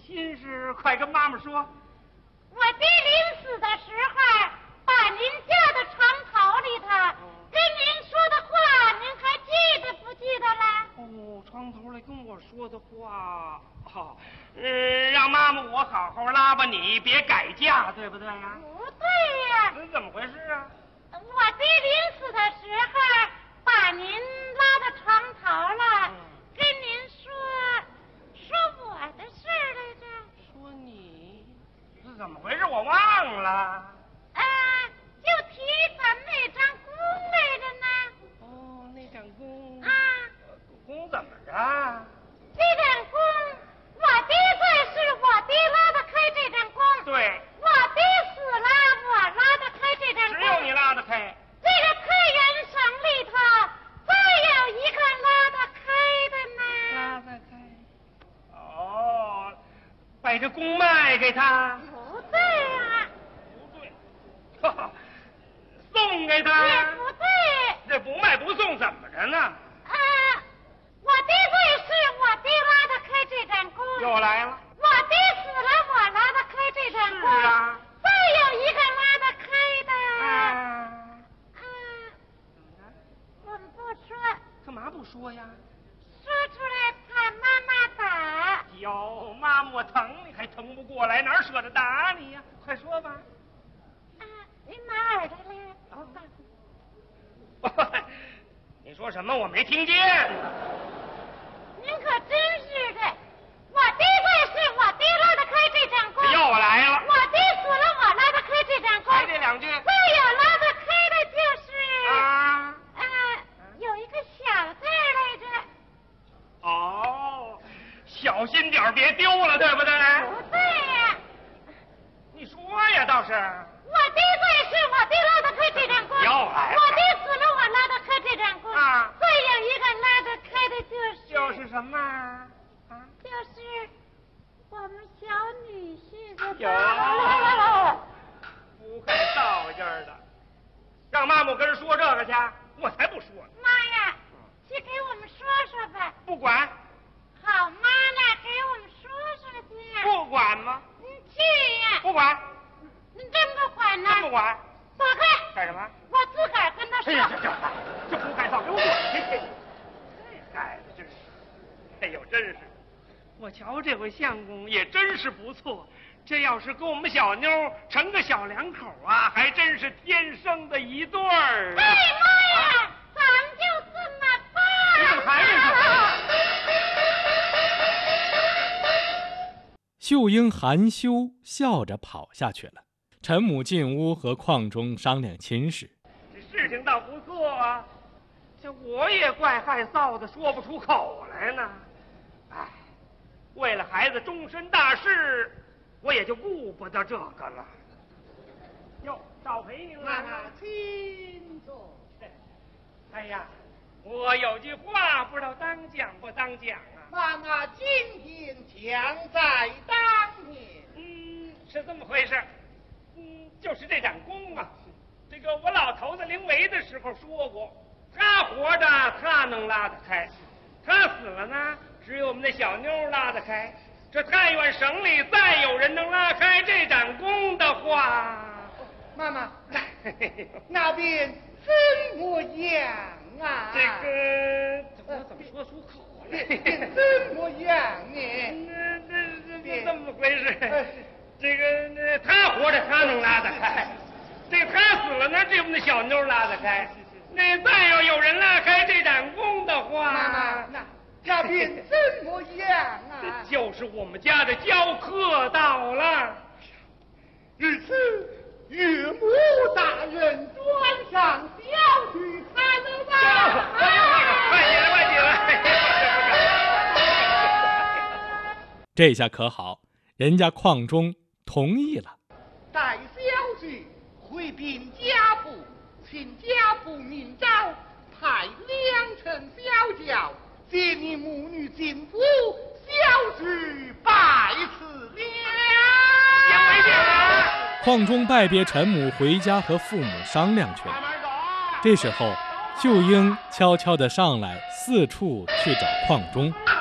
心事，快跟妈妈说。 我爹临死的时候，把您家的床头里头跟您说的话，您还记得不记得了？ 哦，床头来跟我说的话，好，让妈妈我好好拉吧你，别改嫁，对不对呀？ 不对呀。 这怎么回事啊？ 我爹临死的时候，把您拉到床头了，跟您说我的事来着。 说你是怎么回事？我忘了。 就提咱们那张弓来着呢。 哦，那张弓。弓怎么着？ 这张弓，我爹在世，我爹拉得开这张弓。 对。 我爹死了，我拉得开这张弓。 只有你拉得开。 这个太原省里头，再有一个拉得开的呢。 拉得开。哦，把这弓卖给他。 不对啊。 不对。哈哈。送给他也不对。 这不卖不送怎么着呢？ 我爹在世，我爹拉得开这张弓。 又来了。 我爹死了，我拉得开这张弓。 是啊。 再有一个拉得开的。 怎么着？ 我们不说。 干嘛不说呀？ 说出来怕妈妈打。 哟，妈妈我疼你还疼不过来，哪舍得打你呀？快说吧。 您拿耳朵来。 你说什么？我没听见。 您可真是的，我爹在世，我爹拉得开这张弓。 又来了。 我爹死了，我拉得开这张弓。 还这两句。 再有拉得开的就是。有一个小字来着。 哦，小心点别丢了，对不对？ 不对呀。 你说呀，倒是。 我爹在世，我爹拉得开这张弓。 又来了。 我爹死了，我拉得开这张弓。再有一个拉得开的就是什么？ 就是我们小女婿的。 不会道应的，让妈妈跟人说这个去，我才不说呢。 妈呀，去给我们说说吧。 不管。 好妈呢，给我们说说去。 不管吗？ 你去呀。 不管。 你真不管呢？ 真不管。 躲开。 干什么？ 我自个儿跟他说。 这不该造，给我滚去！这孩子真是，哎呦，真是，我瞧这回相公也真是不错。这要是跟我们小妞成个小两口啊，还真是天生的一对儿。 哎妈呀，咱们就这么办。 你怎么还没秀英含羞笑着跑下去了。陈母进屋和邝中商量亲事。 这事情倒不错啊，这我也怪害臊的，说不出口来呢。哎，为了孩子终身大事，我也就顾不得这个了。哟，少陪您了。 请坐。 哎呀，我有句话不知道当讲不当讲啊。 妈妈今天将在当年。 是这么回事。就是这盏弓啊，这个我老头子临危的时候说过，他活着他能拉得开，他死了呢，只有我们那小妞拉得开。这太原省里再有人能拉开这盏弓的话， 妈妈，那边怎么样啊？ 这个我怎么说出口来？ 怎么样呢？ 这么回事。这个他活着他能拉得开，这个他死了呢，这我们的小妞拉得开。那再要有人拉开这盏弓的话， 妈妈，那边怎么样啊？ 就是我们家的教课到了。 日此岳母大人端上小婿看了吧？ 快起来，快起来！ 这下可好，人家邝中同意了。 待小婿回禀家父，请家父明诏，派2乘小轿接你母女进府，小婿拜辞了。 邝中拜别陈母回家和父母商量去了。这时候秀英悄悄地上来，四处去找邝中。